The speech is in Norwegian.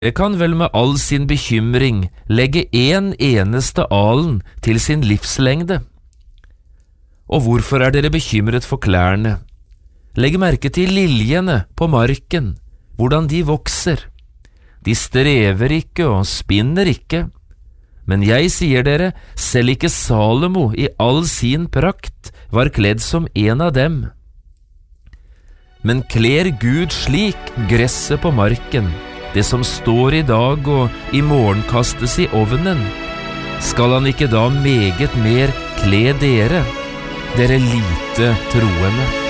Dere kan vel med all sin bekymring legge en eneste alen til sin livslengde. Og hvorfor er dere bekymret for klærne? Legg merke til liljene på marken, hvordan de vokser. De strever ikke og spinner ikke. Men jeg sier dere, selv ikke Salomo i all sin prakt var kledd som en av dem. Men kler Gud slik gresset på marken, det som står i dag og i morgen kastes i ovnen, skal han ikke da meget mer kle dere, dere lite troende?